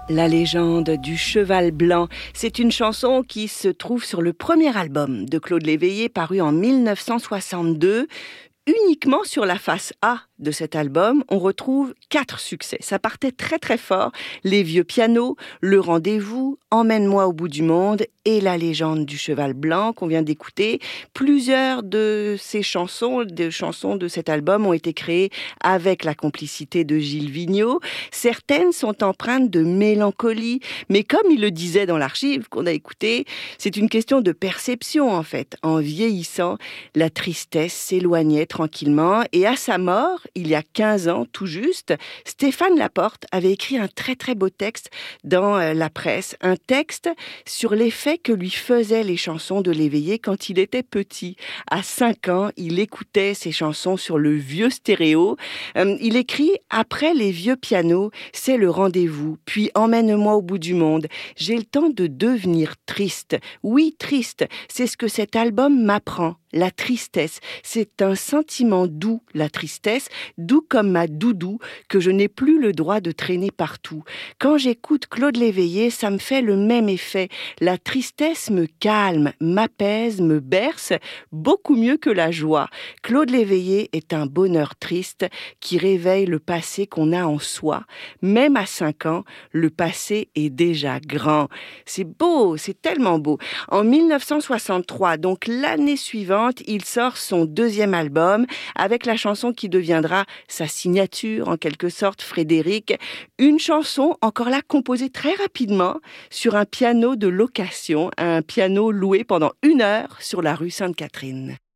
La légende du cheval blanc, c'est une chanson qui se trouve sur le premier album de Claude Léveillé paru en 1962. Uniquement sur la face A de cet album, on retrouve 4 succès. Ça partait très très fort. Les vieux pianos, Le rendez-vous, Emmène-moi au bout du monde et La légende du cheval blanc qu'on vient d'écouter. Plusieurs de ces chansons, de cet album ont été créées avec la complicité de Gilles Vigneault. Certaines sont empreintes de mélancolie, mais comme il le disait dans l'archive qu'on a écouté, c'est une question de perception en fait. En vieillissant, la tristesse s'éloignait tranquillement et à sa mort, il y a 15 ans tout juste, Stéphane Laporte avait écrit un très très beau texte dans la presse, un texte sur l'effet que lui faisaient les chansons de Léveillé quand il était petit. À 5 ans, il écoutait ses chansons sur le vieux stéréo. Il écrit « Après les vieux pianos, c'est le rendez-vous, puis emmène-moi au bout du monde. J'ai le temps de devenir triste. Oui, triste, c'est ce que cet album m'apprend. La tristesse, c'est un sentiment doux, la tristesse, doux comme ma doudou, que je n'ai plus le droit de traîner partout. Quand j'écoute Claude Léveillé, ça me fait le même effet. La tristesse me calme, m'apaise, me berce, beaucoup mieux que la joie. Claude Léveillé est un bonheur triste qui réveille le passé qu'on a en soi. Même à 5 ans, le passé est déjà grand. C'est beau, c'est tellement beau. En 1963, donc l'année suivante, il sort son deuxième album avec la chanson qui deviendra sa signature en quelque sorte, Frédéric. Une chanson encore là composée très rapidement sur un piano de location, un piano loué pendant 1 heure sur la rue Sainte-Catherine.